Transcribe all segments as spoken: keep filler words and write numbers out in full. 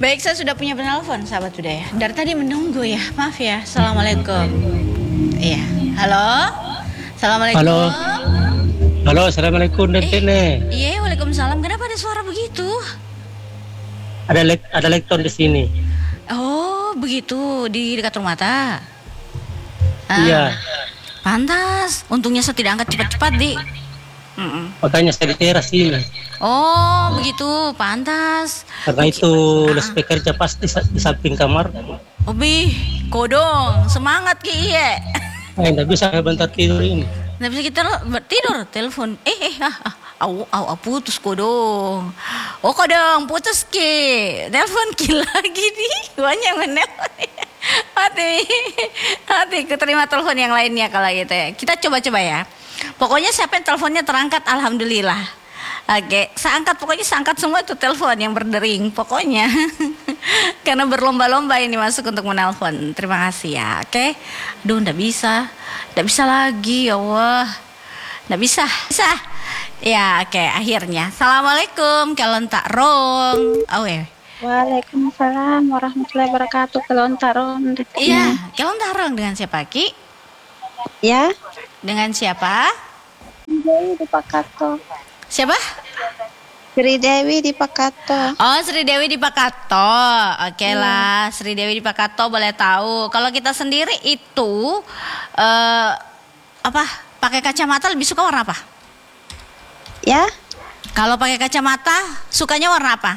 Baik, saya sudah punya penelpon, sahabat budaya. Dari tadi menunggu ya, maaf ya. Assalamualaikum. Iya, halo. Assalamualaikum. Halo. Halo, assalamualaikum Dentene. Eh, iya, waalaikumsalam. Kenapa ada suara begitu? Ada lek, ada lekton di sini. Oh, begitu di dekat rumah ta. Ah, Iya. Pantas. Untungnya saya tidak angkat cepat-cepat di. Mm-mm. Makanya saya di teras ini. Oh, begitu. Pantas. Karena itu loudspeaker pasti di samping kamar. Obi, kodong. Semangat ki iya. Eh, enggak bisa bentar tidur ini. Nggak bisa kita tidur, telepon. Eh, eh, ah, ah, au, au, au, putus kodong. Oh, kodong, putus ki. Telepon ki lagi di. Banyak menelpon. Hati, hati, keterima telepon yang lainnya kalau gitu ya. Kita coba-coba ya. Pokoknya siapa yang teleponnya terangkat, alhamdulillah. Oke, saya angkat, pokoknya saya angkat semua itu telepon yang berdering, pokoknya. Karena berlomba-lomba ini masuk untuk menelpon. Terima kasih ya, oke. Duh, nggak bisa, nggak bisa lagi, ya Allah, nggak bisa, bisa. Ya, oke, akhirnya. Assalamualaikum, kalau tak rong, oh ya. Waalaikumsalam warahmatullahi wabarakatuh. Kelontaron. Iya, kalau tak rong dengan siapa Ki? Ya. Dengan siapa? Dewi di Pakato. Siapa? Sri Dewi di Pakato. Oh, Sri Dewi di Pakato. Oke lah, Sri Dewi di Pakato boleh tahu. Kalau kita sendiri itu uh, apa? Pakai kacamata lebih suka warna apa? Ya. Kalau pakai kacamata sukanya warna apa?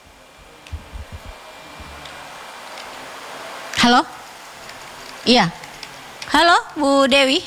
Halo? Iya. Halo, Bu Dewi.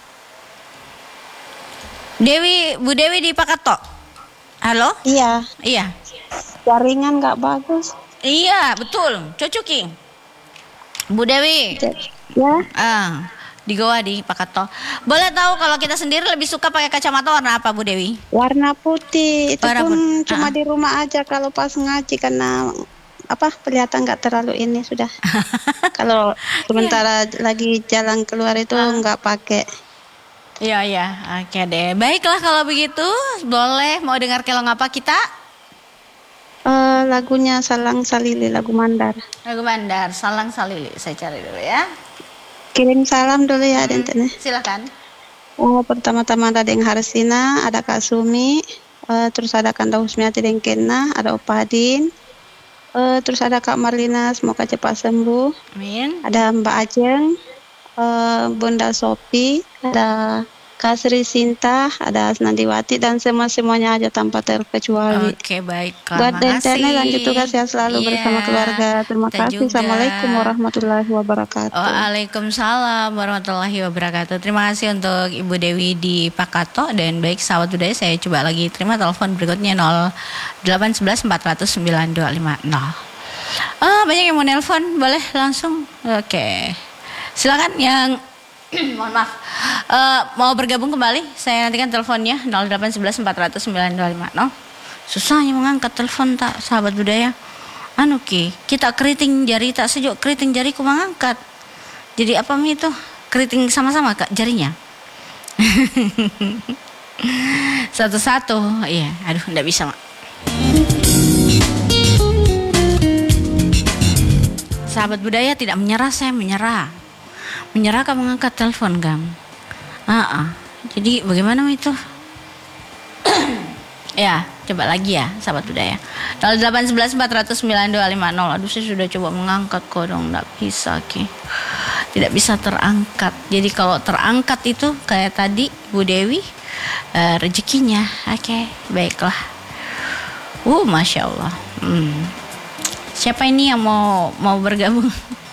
Dewi, Bu Dewi di Pakato. Halo? Iya. Iya. Jaringan nggak bagus. Iya, betul. Cocoking. Bu Dewi. Ya. Ah, di Goa di Pakato. Boleh tahu kalau kita sendiri lebih suka pakai kacamata warna apa, Bu Dewi? Warna putih. Itu Warna pun putih. cuma Ah. di rumah aja kalau pas ngaji karena apa kelihatan nggak terlalu ini sudah. Kalau sementara lagi jalan keluar itu nggak pakai. Iya, iya. Oke deh. Baiklah kalau begitu, boleh mau dengar kelong apa kita? Uh, lagunya Salang Salili, lagu Mandar. Lagu Mandar, Salang Salili. Saya cari dulu ya. Kirim salam dulu ya, Hmm, Dentene. silakan. Oh, pertama-tama ada Deng Harsina, ada Kak Sumi, uh, terus ada Kanda Husmiati Deng Kena, ada Opadin, uh, terus ada Kak Marlina, semoga cepat sembuh. Amin. Ada Mbak Ajeng, uh, Bunda Sopi, ada Kak Sri Sinta, ada Asnandiwati dan semua-semuanya aja tanpa terkecuali. Oke, baiklah. Buat Makasih. Dentene lanjut tugas ya selalu Iya, bersama keluarga. Terima kita kasih. juga. Assalamualaikum warahmatullahi wabarakatuh. Waalaikumsalam warahmatullahi wabarakatuh. Terima kasih untuk Ibu Dewi di Pakato. Dan baik sahabat budaya, saya coba lagi terima telepon berikutnya nol delapan satu satu empat nol nol sembilan dua lima nol. Oh, banyak yang mau nelpon, boleh langsung. Oke, silakan yang mohon maaf uh, mau bergabung kembali. Saya nantikan teleponnya nol delapan satu satu empat nol nol sembilan dua lima nol. Susahnya mengangkat telepon tak sahabat budaya. Anu ki, kita keriting jari tak sejuk, keriting jariku mengangkat. Jadi apa mi itu? Keriting sama-sama Kak jarinya. Satu-satu. Iya, aduh enggak bisa, Mak. Sahabat budaya tidak menyerah, saya menyerah. Menyerah kan mengangkat telepon, Gang. Ah, ah. Jadi bagaimana itu? Ya, coba lagi ya, sahabat budaya. nol delapan satu satu empat nol nol sembilan dua lima nol. Aduh, saya sudah coba mengangkat kok dong, enggak bisa, Ki. Tidak bisa terangkat. Jadi kalau terangkat itu kayak tadi Bu Dewi, uh, rezekinya. Oke, baiklah. Uh, Masya Allah. Hmm. Siapa ini yang mau mau bergabung?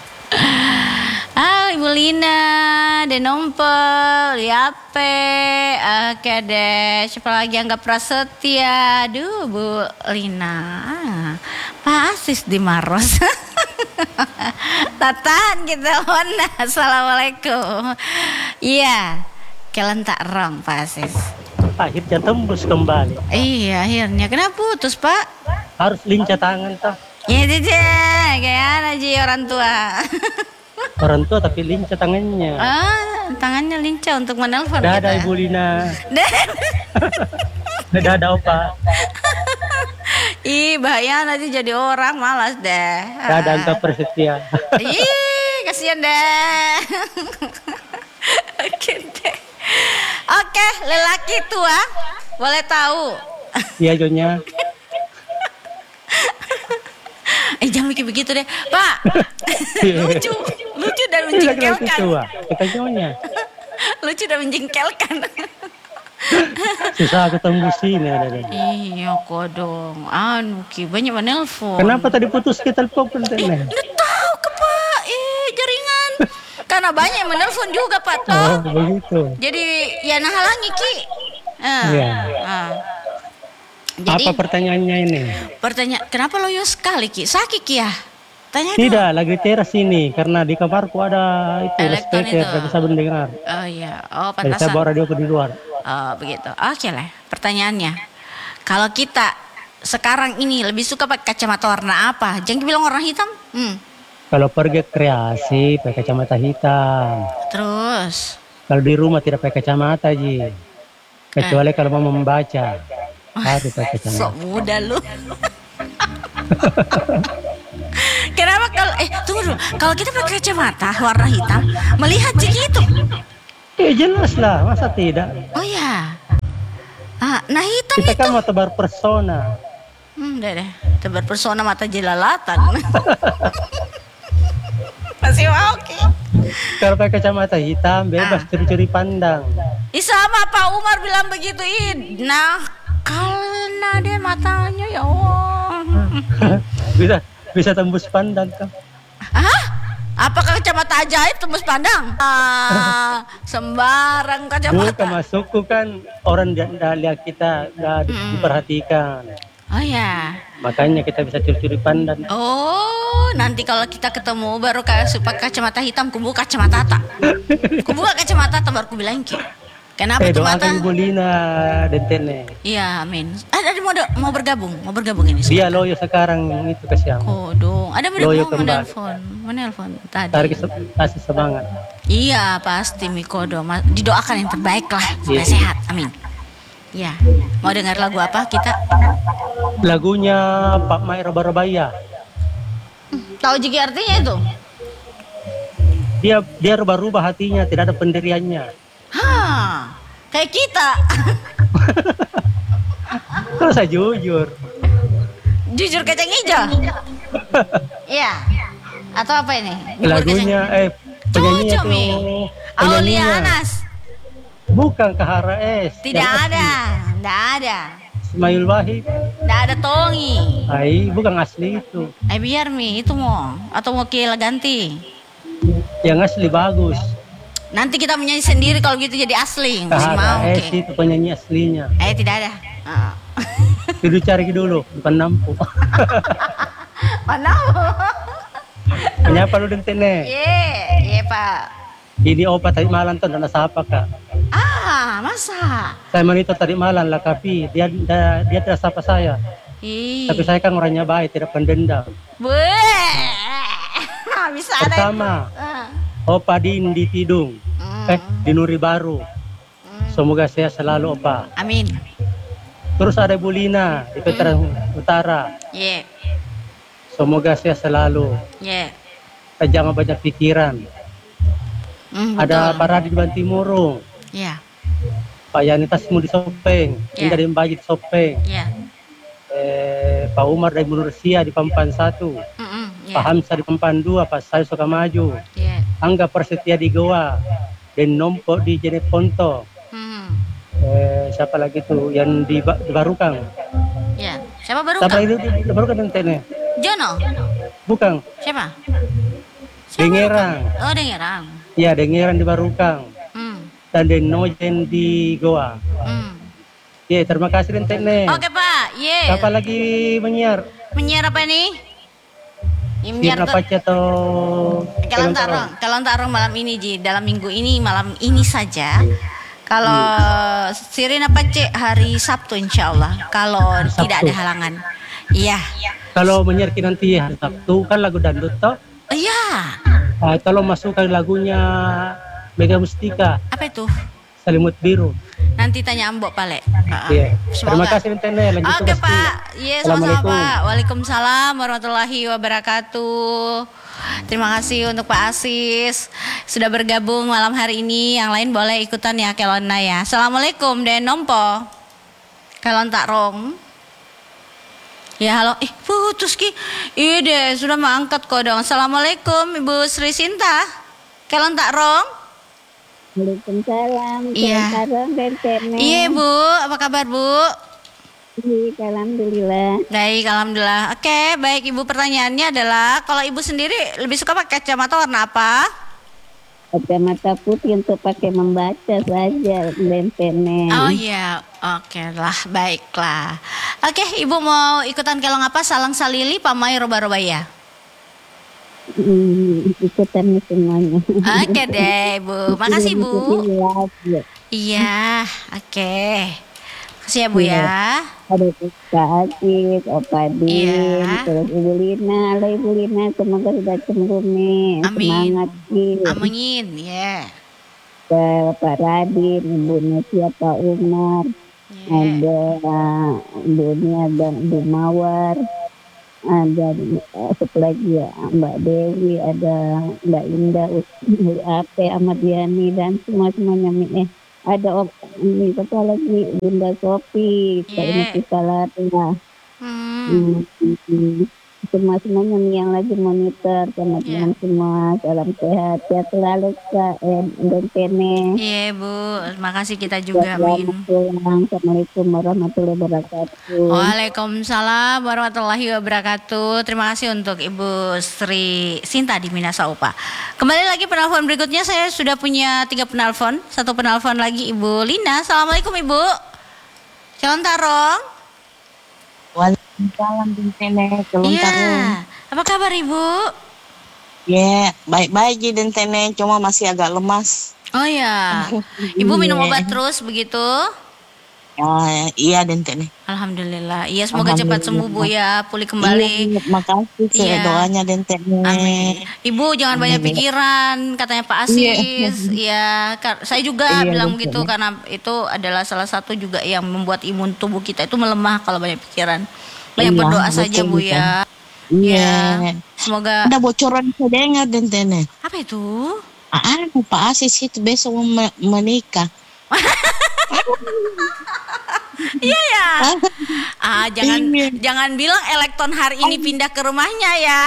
Ah, Ibu Lina, Denompel, Yape, oke deh. Siapa lagi yang gak prasetya? Aduh, Bu Lina, ah, Pak Asis di Maros. Tatan kita mana? Assalamualaikum. Iya, kalian tak rong Pak Asis. Akhirnya tembus kembali. Iya, akhirnya. Kenapa putus Pak? Harus lincah tangan toh. Ya tidak, kayak aja orang tua. Orang tua tapi lincah tangannya. Ah, tangannya lincah untuk menelpon. Dadah kita. Ibu Lina. Dadah Opa. Ih, bahaya nanti jadi orang malas deh. Gak ada angka persetia. Ih, kasihan deh. Oke deh. Oke, lelaki tua boleh tahu. Iya Jonya. Eh jangan mikir begitu deh, Pak. lucu, lucu dan menjengkelkan. Kita Jonya. Lucu dan menjengkelkan. Susah ketemu sini ada. Iya kok dong. Anu Ki banyak menelpon. Kenapa tadi putus kita telepon teh? Nggak tahu ke Pak. Eh jaringan. Karena banyak yang menelpon juga Pak toh. Oh begitu. Jadi ya nah halangi Ki. Ah, Iya. ah. Jadi, Apa pertanyaannya ini? Pertanyaan, kenapa loyo sekali Ki? Sakit Ki ya? Tanya Tidak, lagi teras ini karena di kamarku ada itu Elektron speaker, itu. tidak bisa mendengar. Oh iya, oh Jadi saya pantasan. bawa radio ke di luar. Oh begitu. Oke lah. Pertanyaannya, kalau kita sekarang ini lebih suka pakai kacamata warna apa? Jangan bilang warna hitam. Hmm. Kalau pergi kreasi pakai kacamata hitam. Terus, Kalau di rumah tidak pakai kacamata Ji. Kecuali kalau mau membaca. Harus pakai sok kacamata. muda lu. Kenapa kalau eh tunggu dulu. Kalau kita pakai kacamata warna hitam, melihat jadi itu. Eh jelas lah, masa tidak? Oh ya. Ah, nah hitam Kita itu. kan mau tebar persona. Hmm, deh deh. Tebar persona mata jelalatan. Masih mau Ki? Kalau pakai kacamata hitam bebas Ah. curi-curi pandang. Ih sama Pak Umar bilang begitu. Ih, nah karena dia matanya ya Allah. bisa bisa tembus pandang kan? Hah? Apakah kacamata ajaib tembus pandang? Ah, sembarang Bukan kacamata. masukku kan orang tidak lihat kita nggak diperhatikan. Oh ya. Makanya kita bisa curi-curi pandang. Oh, nanti kalau kita ketemu baru kasih pakai kacamata hitam, kubuka kacamata tak. Kubuka kacamata tak baru ku bilang Ki. Kenapa Eh tuh mata? doakan Ibu Lina Dentene. Iya, amin. Ada ada mau mau bergabung, mau bergabung ini. Dia loyo sekarang itu kasihan. Oh dong, ada Loyo mau kembali. menelpon, menelpon tadi. Tarik se- kasih semangat. Iya pasti Mikodo, Ma- didoakan yang terbaik lah supaya Iya. sehat, amin. Iya, mau dengar lagu apa kita? Lagunya Pak Mai Raba-Rabaya. Tahu juga artinya itu? Dia dia rubah-rubah hatinya, tidak ada pendiriannya. Hah, kayak kita. Kalau saya jujur. Jujur kacang hijau. Iya. Atau apa ini? Bubur Lagunya eh penyanyinya Cucu, Mi. tuh Aulia penyanyinya. Anas. Bukan Kahara S. Tidak yang asli. ada, tidak ada. Ismail Wahid. Tidak ada Tongi. Ai, bukan asli itu. Eh biar Mi, itu mau atau mau Kiela ganti. Yang asli bagus. Nanti kita menyanyi sendiri kalau gitu jadi asli. Masih mau Kahara S Ki. itu penyanyi aslinya. Eh tidak ada. Ah. Dulu cari dulu, bukan nampu. Mana? Menyapa lu Dentene. Ye, ye Pak. Ini obat tadi malam tuh nana sapa kak. Ah, masa? Saya menito tadi malam lah tapi dia dia, dia tidak sapa saya. Ih. Tapi saya kan orangnya baik, tidak pendendam. Weh. Bisa ada. Pertama, Ah. Opa Din di Tidung, Hmm. eh di Nuri Baru. Hmm. Semoga saya selalu Opa. Amin. Terus ada Bu Lina di Veteran Utara. Ye, Semoga saya selalu. ye. Eh, jangan banyak pikiran. Hmm, Ada betul. Pak Radi di Bantimurung, Ya, Pak Yanitasmu di Sopeng, Ya. Indah di Baji di Sopeng, ya. eh, Pak Umar dari Mursia di Pampan satu, Mm-mm, Pak ya, Hamzah di Pampan dua, Pak Saya Sukamaju, ya. Angga Persetia di Goa, dan Nompo di Jeneponto. Hmm, Eh, siapa lagi tuh yang di, Ba- di Barukang? ya. Siapa baru Siapa Kak? itu di, di Barukang dan Tene? Jono. Bukan, Siapa? Siapa Dengerang. baru Kak? Oh, Dengerang. Ya, Dengeran di Barukang. Hmm, Dan Denojen di Goa. hmm. Ya, terima kasih dan Tene. Oke Pak, ye. Siapa lagi menyiar? Menyiar apa nih? Ya, menyiar Sirna tuh. Pace atau Kalau tarong, kalau tarong malam ini Ji, dalam minggu ini malam ini saja. Kalau Sirina Pace hari Sabtu insya Allah. Kalau Sabtu. tidak ada halangan. Iya. Kalau menyiar nanti hari Sabtu kan lagu dangdut toh. Iya. Ah, kalau masukkan lagunya Mega Mustika Apa itu? Selimut Biru. Nah Nanti tanya Ambok Pale. Uh, Iya. Terima semoga. kasih Dentene. Lanjut Oke tugas. Pak, iya sama-sama Assalamualaikum. Pak. Waalaikumsalam warahmatullahi wabarakatuh. Terima kasih untuk Pak Asis sudah bergabung malam hari ini. Yang lain boleh ikutan ya Kelona ya. Assalamualaikum Den Nompo. Kelon tak rong. Ya halo, eh putus ki. Iya deh, sudah mau angkat kok dong. Assalamualaikum Ibu Sri Sinta. Kelon tak rong. Waalaikumsalam. Iya. Salam Dentene. Iya Bu, apa kabar Bu? Baik, alhamdulillah. Baik, alhamdulillah. Oke, baik Ibu, pertanyaannya adalah kalau Ibu sendiri lebih suka pakai kacamata warna apa? Kacamata putih untuk pakai membaca saja Dentene. Oh iya, oke lah, baiklah. Oke, Ibu mau ikutan kelong apa? Salang salili, pamai roba-roba ya? Hmm, ikutan semuanya. Oke deh Ibu, makasih Bu. Iya. Iya, oke. Makasih ya Bu ya. Ada Kak Aziz, Opa Din, Iya. terus Ibu Lina. Halo Ibu Lina, semoga sudah cemurung nih. Amin. Semangat Din. Amin, ya. Ke Pak Radin, Ibu Nesia, Pak Umar. Ya. Ada Dunia dan Ibu Mawar, ada uh, satu lagi ya Mbak Dewi, ada Mbak Indah, Uli Ape, Ahmad Yani dan semua semuanya eh ada op, ini apa lagi Bunda Sopi, Kak Yeah. Ines Salatnya, Hmm. hmm, semua semuanya nih yang lagi monitor sama Yeah. teman semua, salam sehat, sehat selalu Kak Dentene. Iya Bu, makasih kita juga, Selamat Min. pulang. Assalamualaikum warahmatullahi wabarakatuh. Waalaikumsalam warahmatullahi wabarakatuh. Terima kasih untuk Ibu Sri Sinta di Minasa Upa. Kembali lagi penelpon berikutnya, saya sudah punya tiga penelpon. Satu penelpon lagi Ibu Lina. Assalamualaikum Ibu. Calon Tarong. Waalaikumsalam Dentene, Kelon Iya. Tarong. Apa kabar Ibu? Ya, baik-baik ji Dentene, cuma masih agak lemas. Oh ya. Ibu minum Iya. obat terus begitu? Ya, iya Dentene. Alhamdulillah. Iya, semoga cepat sembuh Bu ya, pulih Iya, kembali. makasih saya Iya. doanya Dentene. Amin. Ibu jangan banyak Amin. pikiran, katanya Pak Asis. Ya, Kak, saya juga Iya, bilang betul. begitu karena itu adalah salah satu juga yang membuat imun tubuh kita itu melemah kalau banyak pikiran. Banyak Iya, berdoa betul, saja Bu betul. ya. Iya. Ya, semoga. Ada bocoran saya dengar Dentene. Apa itu? Ah, Pak Asis itu besok mau me- menikah. Iya ya. Ah, jangan Iya. jangan bilang Elekton hari ini pindah ke rumahnya ya.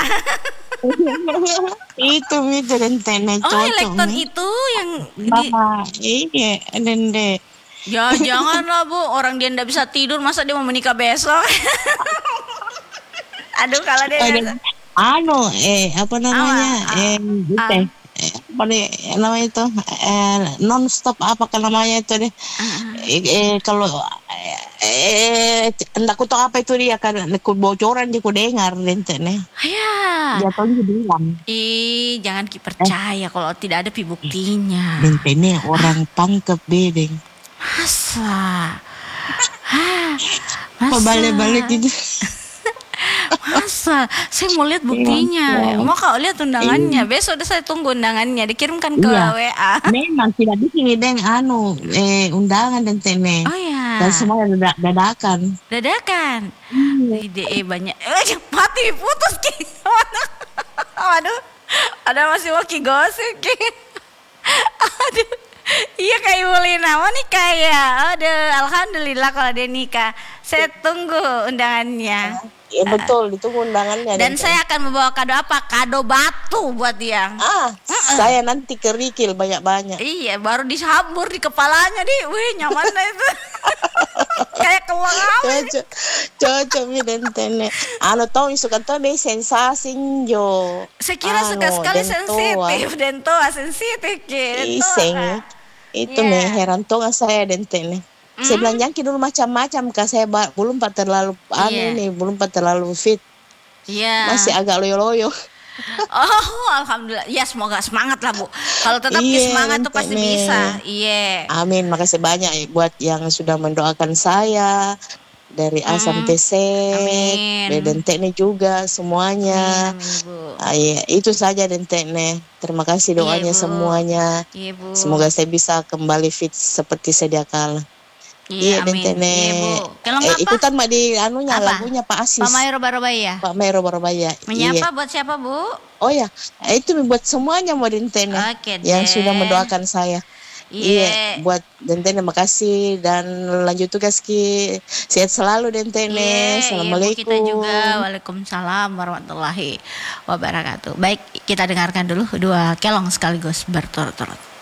Itu itu Dentene Oh, cocok. Elekton nih. itu yang di, Bapak, iya Dende. ya janganlah Bu, orang dia ndak bisa tidur masa dia mau menikah besok. Aduh kalau dia Ada anu eh apa namanya Ah, ah, eh ah. teh eh, apa nih namanya itu eh, non stop apa kan namanya itu deh eh, eh, kalau eh enggak ku tahu apa itu dia kan ku bocoran dia ku dengar dente nih ya. dia tahu dia bilang Ih, jangan ki percaya kalau tidak ada pi buktinya. dente nih orang pangkep bedeng Masa? Hah, kok masa? balik-balik gitu. Masa? Saya mau lihat buktinya. Iya. Mau kau lihat undangannya. Besok udah saya tunggu undangannya. Dikirimkan ke Iya. W A. Memang tidak bikin deng anu eh undangan dente nih Oh ya. dan semuanya dadak- dadakan. Dadakan. Ide eh, banyak. Eh, mati putus ki. Waduh. Ada masih mau ki gosip ki. Aduh. Iya Kak Ibu Lina mau nikah ya. Aduh, alhamdulillah kalau dia nikah. Saya tunggu undangannya. Ya betul, ditunggu undangannya. Dan Dente. saya akan membawa kado apa? Kado batu buat dia. Ah, saya nanti kerikil banyak-banyak. Iya, baru disambur di kepalanya di. Wih, nyaman dah itu. Kayak kembang api. Cocok, cocok mi dentene. Anu tahu suka tahu deh sensasi jo. Saya kira Anu, suka sekali dentoa. sensitif, dentoa sensitif ki. Iseng. Itu Iya. me heran tuh saya dentene. Saya bilang jangan dulu macam-macam kak saya ba- belum pak terlalu anu Iya. nih belum pak terlalu fit Iya. masih agak loyo-loyo. Oh, alhamdulillah. Ya, semoga semangat lah, Bu. Kalau tetap Iya, semangat tuh pasti Tene. bisa. Iya. Amin, makasih banyak buat yang sudah mendoakan saya dari A sampai Z, Amin. dari Dentene juga semuanya. Amin, Bu. Ah, iya, itu saja Dentene. Terima kasih doanya Iya, Bu. semuanya. Iya, Bu. Semoga saya bisa kembali fit seperti sedia kala. Iya, amin. Dentene. Iya, Bu. Kelong Eh, apa? ikutan Mbak di anunya Apa? lagunya Pak Asis. Pak Mayo Roba-Robaya. Pak Mero Barabaya. Menyapa Iya. buat siapa, Bu? Oh ya, eh, itu buat semuanya mau Dentene Oke yang deh. sudah mendoakan saya. Iya. buat Dentene makasih dan lanjut tugas Ki. Sehat selalu Dentene. Iya, iya, Bu, Assalamualaikum. kita juga. Waalaikumsalam warahmatullahi wabarakatuh. Baik, kita dengarkan dulu dua kelong sekaligus berturut-turut.